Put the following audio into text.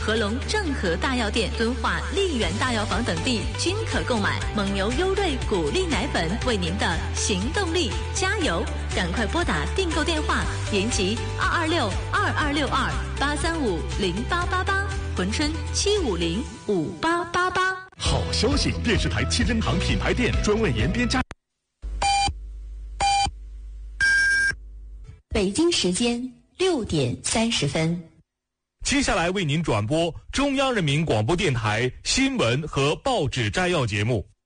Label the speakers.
Speaker 1: 合隆正和大药店、敦化丽园大药房等地均可购买。蒙牛优瑞谷粒奶粉为您的行动力加油！赶快拨打订购电话：延吉226-2262-835-0888，珲春750-5888。
Speaker 2: 好消息！电视台七珍堂品牌店专为延边家。
Speaker 3: 北京时间6点30分。
Speaker 2: 接下来为您转播中央人民广播电台新闻和报纸摘要节目。